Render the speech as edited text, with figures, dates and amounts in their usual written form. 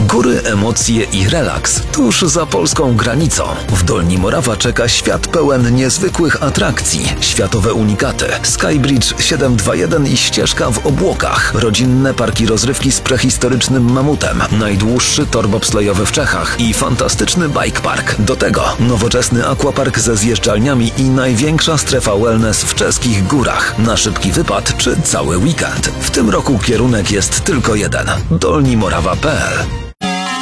Góry, emocje i relaks tuż za polską granicą. W Dolni Morawa czeka świat pełen niezwykłych atrakcji, światowe unikaty, Skybridge 721 i ścieżka w obłokach, rodzinne parki rozrywki z prehistorycznym mamutem, najdłuższy tor bobslejowy w Czechach i fantastyczny bike park. Do tego nowoczesny aquapark ze zjeżdżalniami i największa strefa wellness w czeskich górach. Na szybki wypad czy cały weekend. W tym roku kierunek jest tylko jeden: dolnimorawa.pl.